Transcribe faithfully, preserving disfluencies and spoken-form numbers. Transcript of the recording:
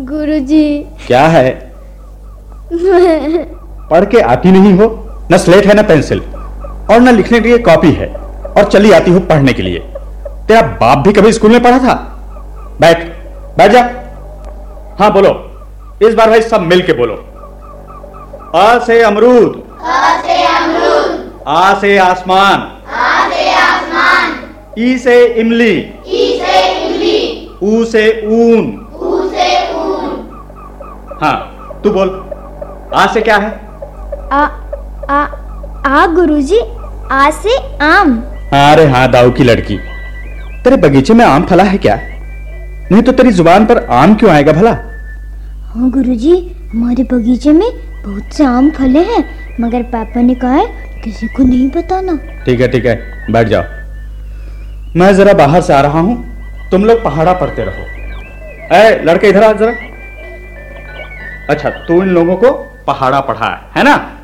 गुरुजी। क्या है? पढ़ के आती नहीं हो, न स्लेट है न पेंसिल, और न लिखने के लिए कॉपी है, और चली आती हो पढ़ने के लिए। तेरा बाप भी कभी स्कूल में पढ़ा था? बैठ बैठ जा। हाँ बोलो, इस बार भाई सब मिल के बोलो। आ से अमरूद, आ से अमरूद, आ से आसमान, आ से आसमान, ई से इमली, ई से इमली, ऊ से ऊन, ऊ से ऊन। हाँ तू बोल, आ से क्या है? आ आ आ गुरुजी, आ से आम। अरे हाँ दाऊ की लड़की, तेरे बगीचे में आम फला है क्या? नहीं तो तेरी जुबान पर आम क्यों आएगा भला? हाँ गुरुजी, हमारे बगीचे में बहुत से आम फले हैं, मगर पापा ने कहा है किसी को नहीं बताना। ठीक है ठीक है, बैठ जाओ। मैं जरा बाहर से आ रहा हूं, तुम लोग पहाड़ा पढ़ते रहो। ए लड़के इधर आ जरा। अच्छा, तू इन लोगों को पहाड़ा पढ़ा है ना?